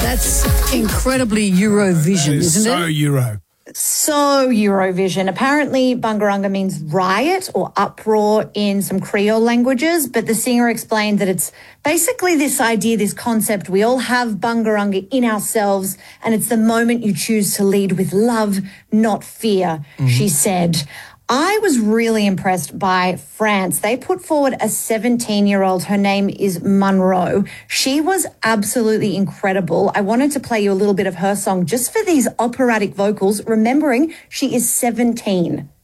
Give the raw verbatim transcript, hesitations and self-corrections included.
That's incredibly Eurovision, That is isn't so it? Euro. So Eurovision. Apparently, Bungarunga means riot or uproar in some Creole languages, but the singer explained that it's basically this idea, this concept. We all have Bungarunga in ourselves, and it's the moment you choose to lead with love, not fear, mm-hmm. she said. I was really impressed by France. They put forward a seventeen-year-old. Her name is Monroe. She was absolutely incredible. I wanted to play you a little bit of her song just for these operatic vocals, remembering she is seventeen.